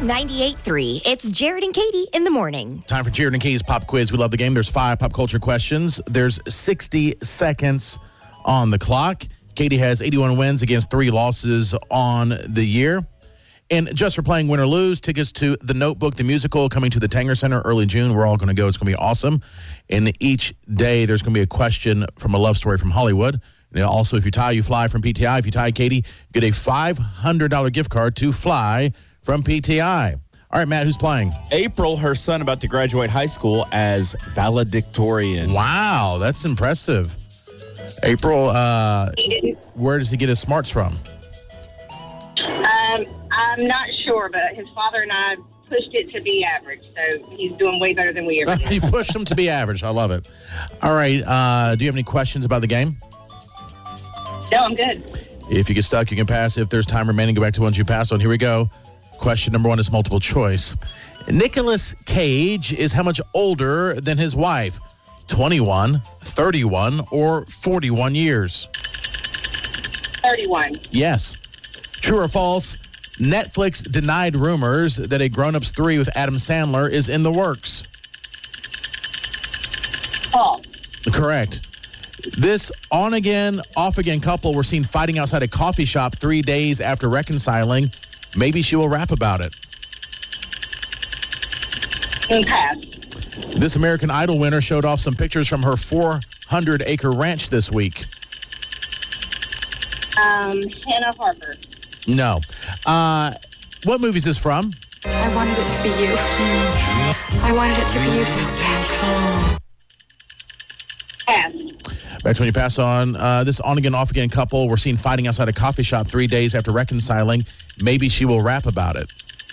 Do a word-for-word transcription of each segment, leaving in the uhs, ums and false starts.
ninety-eight point three. It's Jared and Katie in the morning. Time for Jared and Katie's Pop Quiz. We love the game. There's five pop culture questions. There's sixty seconds on the clock. Katie has eighty-one wins against three losses on the year. And just for playing win or lose, tickets to The Notebook, the musical, coming to the Tanger Center early June. We're all going to go. It's going to be awesome. And each day, there's going to be a question from a love story from Hollywood. And also, if you tie, you fly from P T I. If you tie, Katie, you get a five hundred dollars gift card to fly from P T I. All right, Matt, who's playing? April, her son, about to graduate high school as valedictorian. Wow, that's impressive. April, uh, where does he get his smarts from? Um, I'm not sure, but his father and I pushed it to be average, so he's doing way better than we ever did. You pushed him to be average. I love it. All right, uh, do you have any questions about the game? No, I'm good. If you get stuck, you can pass. If there's time remaining, go back to ones you passed on. Here we go. Question number one is multiple choice. Nicolas Cage is how much older than his wife? twenty-one, thirty-one, or forty-one years? thirty-one. Yes. True or false? Netflix denied rumors that a Grown Ups three with Adam Sandler is in the works. False. Correct. This on-again, off-again couple were seen fighting outside a coffee shop three days after reconciling. Maybe she will rap about it. And pass. This American Idol winner showed off some pictures from her four hundred acre ranch this week. Um, Hannah Harper. No. Uh, what movie is this from? I wanted it to be you. I wanted it to be you so bad. Pass. Back to when you pass on. Uh, this on-again, off-again couple were seen fighting outside a coffee shop three days after reconciling. Maybe she will rap about it.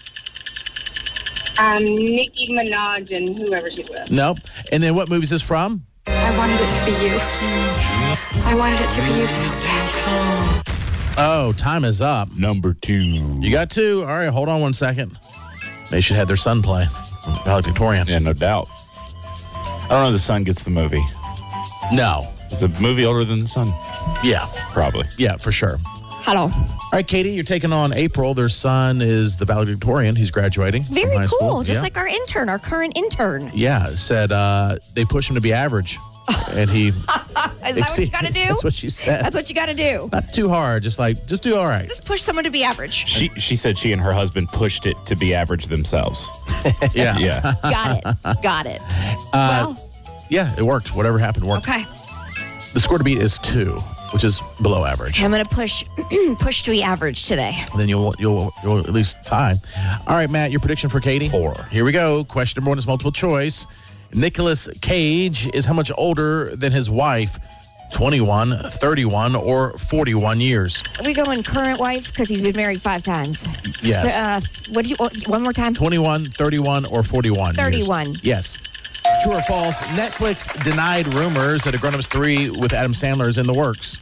Um, Nicki Minaj and whoever she's with. No. And then what movie is this from? I wanted it to be you. I wanted it to be you so bad. Oh, time is up. Number two. You got two? All right, hold on one second. They should have their son play. Valedictorian. Yeah, no doubt. I don't know if the son gets the movie. No. Is the movie older than the son? Yeah. Probably. Yeah, for sure. Hello. All right, Katie, you're taking on April. Their son is the valedictorian. He's graduating. from Very high cool. school. Just Yeah. like our intern, our current intern. Yeah, said uh, they push him to be average. And he... Is that what you got to do? That's what she said. That's what you got to do. Not too hard. Just like, just do all right. Just push someone to be average. She she said she and her husband pushed it to be average themselves. Yeah. Yeah. Got it. Got it. Uh, well, Yeah, it worked. Whatever happened worked. okay. The score to beat is two, which is below average. I'm going to push push to be average today. Then you'll you'll you'll at least tie. All right, Matt, your prediction for Katie? Four. Here we go. Question number one is multiple choice. Nicolas Cage is how much older than his wife? twenty-one, thirty-one, or forty-one years? Are we going current wife? Because he's been married five times. Yes. Uh, what did you, oh, one more time? twenty-one, thirty-one, or forty-one? years? thirty-one. Yes. True or false? Netflix denied rumors that a Grown Ups three with Adam Sandler is in the works.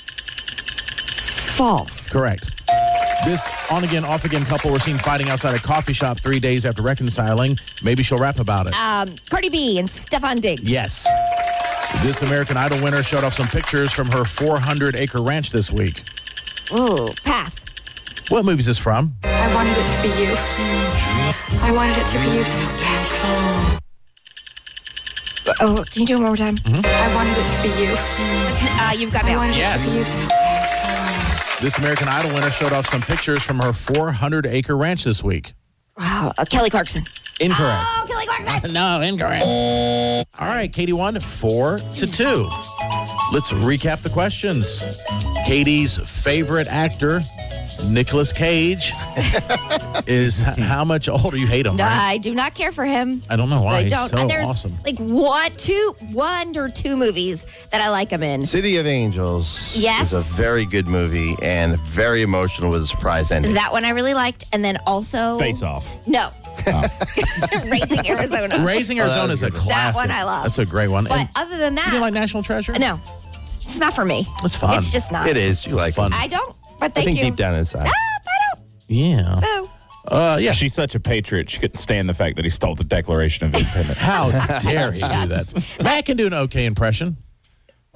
False. Correct. This on-again, off-again couple were seen fighting outside a coffee shop three days after reconciling. Maybe she'll rap about it. Um, Cardi B and Stefan Diggs. Yes. This American Idol winner showed off some pictures from her four hundred acre ranch this week. Ooh, pass. What movie is this from? I wanted it to be you. I wanted it to be you so bad. Oh, can you do it one more time? Mm-hmm. I wanted it to be you. Uh, you've got I mail. wanted Yes. it to be you so bad. This American Idol winner showed off some pictures from her four hundred acre ranch this week. Wow, uh, Kelly Clarkson. Incorrect. Oh, Kelly Clarkson. No, incorrect. All right, Katie won four to two. Let's recap the questions. Katie's favorite actor, Nicolas Cage, is h- how much older? You hate him, No, right? I do not care for him. I don't know why. I He's don't. so There's awesome. like one, two, one or two movies that I like him in. City of Angels Yes. is a very good movie and very emotional with a surprise ending. That one I really liked, and then also Face Off. No, Raising Arizona. Raising Oh, that Arizona was is a a good one. classic. That one I love. That's a great one. But And other than you that, didn't like National Treasure? no, it's not for me. It's fun. It's just not. It is. You like Fun. it. I don't. But I thank think you. deep down inside. Ah, I don't. Yeah. No. Uh, yeah. She's such a patriot. She couldn't stand the fact that he stole the Declaration of Independence. How dare he do Yes. that? Matt can do an okay impression.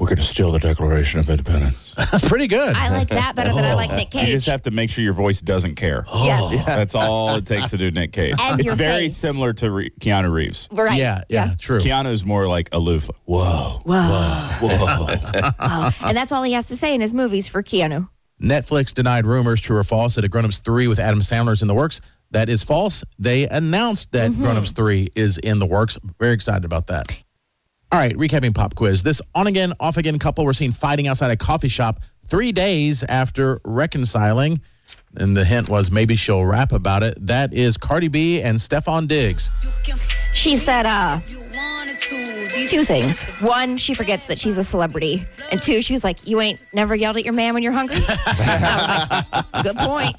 We're going to steal the Declaration of Independence. Pretty good. I like that better than I like Nick Cage. You just have to make sure your voice doesn't care. Yes. That's all it takes to do Nick Cage. And it's your very face. similar to Re- Keanu Reeves. Right. Yeah, yeah, true. Keanu's more like aloof. Whoa. Whoa. Whoa. Oh, and that's all he has to say in his movies for Keanu. Netflix denied rumors, true or false, that a Grown Ups three with Adam Sandler is in the works. That is false. They announced that Mm-hmm. Grown Ups three is in the works. Very excited about that. All right, recapping pop quiz. This on-again, off-again couple were seen fighting outside a coffee shop three days after reconciling. And the hint was maybe she'll rap about it. That is Cardi B and Stefan Diggs. She said uh, two things. One, she forgets that she's a celebrity. And two, she was like, you ain't never yelled at your man when you're hungry? I was like, good point.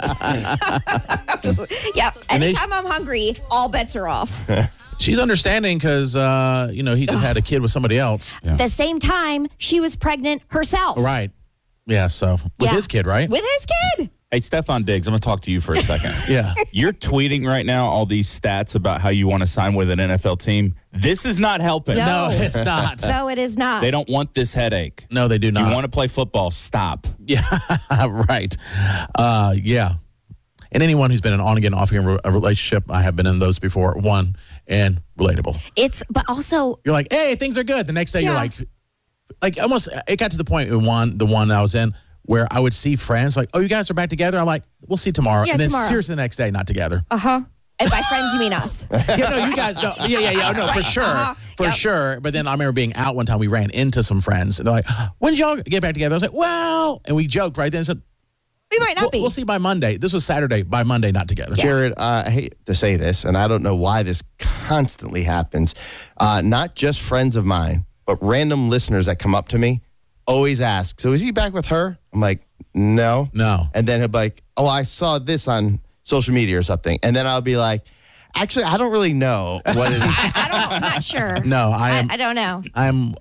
Yep. Anytime I'm hungry, all bets are off. She's understanding because, uh, you know, he just had a kid with somebody else. At the same time, she was pregnant herself. Right. Yeah, so with Yeah. his kid, right? With his kid. Hey, Stefan Diggs, I'm going to talk to you for a second. Yeah. You're tweeting right now all these stats about how you want to sign with an N F L team. This is not helping. No, it's not. No, it is not. They don't want this headache. No, they do You not. want to play football, stop. Yeah, right. Uh, yeah. And anyone who's been in an on-again, off-again re- a relationship, I have been in those before, one, and relatable. It's, but also, You're like, hey, things are good. The next day, you're Yeah. like, like almost, it got to the point in one, the one I was in, where I would see friends like, oh, you guys are back together? I'm like, we'll see tomorrow. Yeah, and then tomorrow. seriously, the next day, not together. uh-huh. And by friends, you mean us. Yeah, no, you guys know. Yeah, yeah, yeah. No, for sure. Uh-huh. For Yep. sure. But then I remember being out one time, we ran into some friends, and they're like, when did y'all get back together? I was like, well, and we joked right then and said, We might not we'll, be. we'll see by Monday. This was Saturday. By Monday, not together. Jared, uh, I hate to say this, and I don't know why this constantly happens. Uh, not just friends of mine, but random listeners that come up to me always ask, so is he back with her? I'm like, no. No. And then he'll be like, oh, I saw this on social media or something. And then I'll be like, actually, I don't really know what it is. I, I don't know. I'm not sure. No, I am. I, I don't know. I'm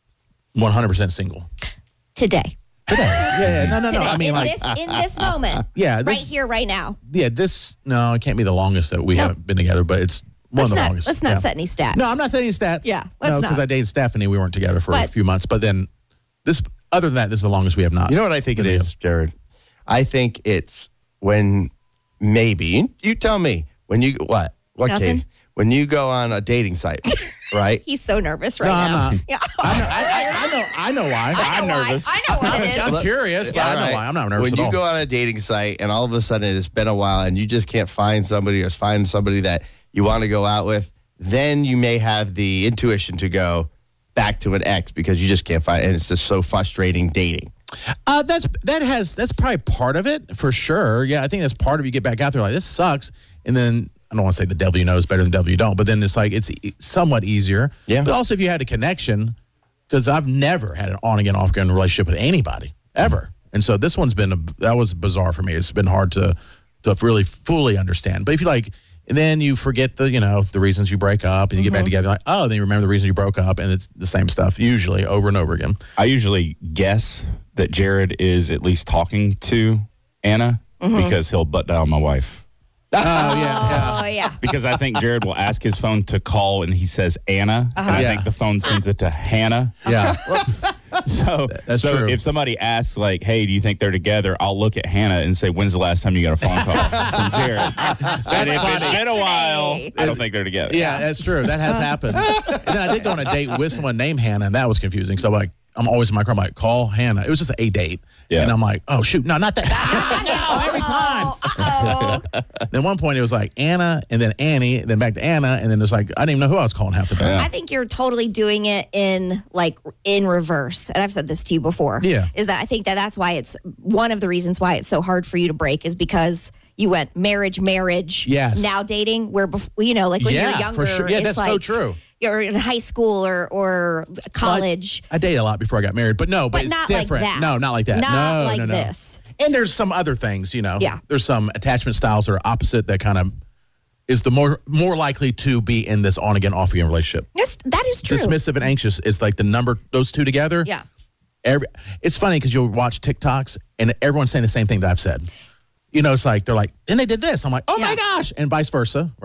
one hundred percent single. Today. Today. Yeah, yeah. No, no, Today. no. I mean, in, like, this, in this moment. yeah, Right this, here, right now. yeah, this, no, it can't be the longest that we No. have been together, but it's one Let's of the not, longest. let's not Yeah. set any stats. No, I'm not saying any stats. Yeah, no, let's because not. I dated Stephanie. We weren't together for a But- few months, but then this, other than that, this is the longest we have not. You know what I think it been is, Jared? I think it's when maybe, you tell me, when you, what? What, Nothing. Kate? When you go on a dating site, right? He's so nervous right No, I'm now. not. Yeah. I know, I, I, I know, I know why. I know I'm why. nervous. I know what it is. I'm curious, but I know Right. why. I'm not nervous When at you all. go on a dating site and all of a sudden it's been a while and you just can't find somebody or find somebody that you want to go out with, then you may have the intuition to go back to an ex because you just can't find, and it's just so frustrating dating. Uh, that's that has that's probably part of it for sure. Yeah, I think that's part of you get back out there like this sucks, and then I don't want to say the devil you know is better than the devil you don't, but then it's like it's e- somewhat easier. Yeah. But also if you had a connection, because I've never had an on again off again relationship with anybody ever, and so this one's been a, that was bizarre for me. It's been hard to to really fully understand. But if you like. And then you forget the, you know, the reasons you break up and you get back together. Like, oh, then you remember the reasons you broke up, and it's the same stuff usually over and over again. I usually guess that Jared is at least talking to Anna because he'll butt down my wife. Oh, yeah. Oh, yeah. Because I think Jared will ask his phone to call and he says Anna. And I Yeah. think the phone sends it to Hannah. Yeah. Whoops. So, That's so true. if somebody asks, like, hey, do you think they're together? I'll look at Hannah and say, when's the last time you got a phone call from Jared? And if it's been a while, I don't think they're together. Yeah, that's true. That has happened. And then I did go on a date with someone named Hannah, and that was confusing. So like, I'm always in my car. I'm like, call Hannah. It was just a date. Yeah. And I'm like, oh, shoot. No, not that. no, every time. Uh-oh. Then one point it was like Anna, and then Annie, then back to Anna. And then it was like, I didn't even know who I was calling half the time. I think you're totally doing it in like in reverse. And I've said this to you before. Yeah. Is that I think that that's why it's one of the reasons why it's so hard for you to break is because you went marriage, marriage, Yes. now dating, where, before, you know, like when Yeah, you're younger. for sure. Yeah, it's that's like so true. You're in high school or, or college. I dated a lot before I got married, but no, but, But it's not like different. that. No, not like that. Not no, like no, no. this. And there's some other things, you know. Yeah. There's some attachment styles that are opposite that kind of is the more more likely to be in this on again, off again relationship. Yes, that is true. Dismissive and anxious. It's like the number those two together. Yeah. Every it's funny because you'll watch TikToks and everyone's saying the same thing that I've said. You know, it's like they're like, and they did this. I'm like, oh my Yeah. gosh, and vice versa, right?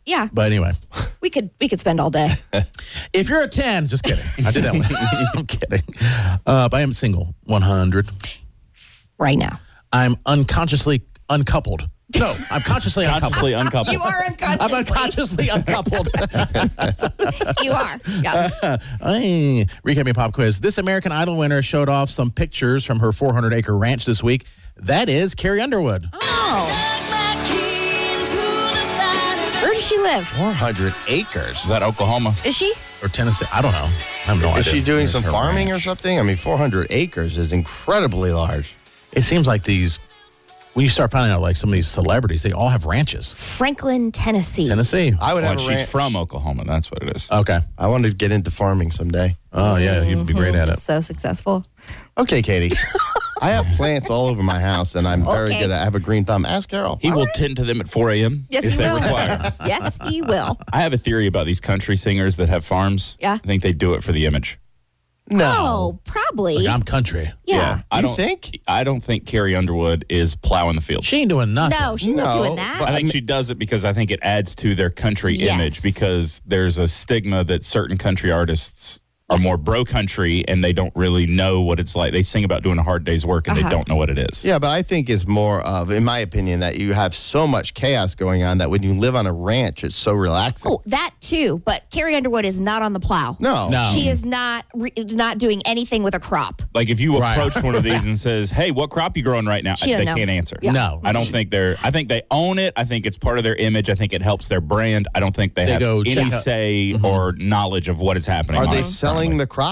Yeah. But anyway, We could we could spend all day. if you're a ten, just kidding. I did that one. I'm kidding. Uh, but I am single. one hundred. Right now. I'm unconsciously uncoupled. No, I'm consciously uncoupled. Consciously uncoupled. You are unconsciously. I'm unconsciously uncoupled. You are. Yeah. Hey, recapping pop quiz. This American Idol winner showed off some pictures from her four hundred acre ranch this week. That is Carrie Underwood. Oh. Where does she live? four hundred acres. Is that Oklahoma? Is she? Or Tennessee. I don't know. I have no idea. Is she doing Where's some her farming ranch? or something? I mean, four hundred acres is incredibly large. It seems like these, when you start finding out like some of these celebrities, they all have ranches. Franklin, Tennessee. Tennessee. I would Well, have a she's ranch. from Oklahoma. That's what it is. Okay. I wanted to get into farming someday. Oh, yeah. You'd be great at it. So successful. Okay, Katie. I have plants all over my house, and I'm very Okay. good at I have a green thumb. Ask Carol. He will tend to them at four a.m. Yes, if he they will. require. Yes, he will. I have a theory about these country singers that have farms. Yeah. I think they do it for the image. No. Oh, probably. Like, I'm country. yeah. I You don't think? I don't think Carrie Underwood is plowing the field. She ain't doing nothing. No, she's not No, doing that. but- I think she does it because I think it adds to their country Yes. image because there's a stigma that certain country artists are more bro country and they don't really know what it's like. They sing about doing a hard day's work and Uh-huh. they don't know what it is. Yeah, but I think it's more of, in my opinion, that you have so much chaos going on that when you live on a ranch, it's so relaxing. Oh, that too. But Carrie Underwood is not on the plow. No. No. She is not re- not doing anything with a crop. Like if you Right. approach one of these and says, "Hey, what crop you growing right now?" She they don't know. can't answer. Yeah. No. I don't think they're. I think they own it. I think it's part of their image. I think it helps their brand. I don't think they, They have go any check out- say or knowledge of what is happening. Are on they it selling currently. the crop?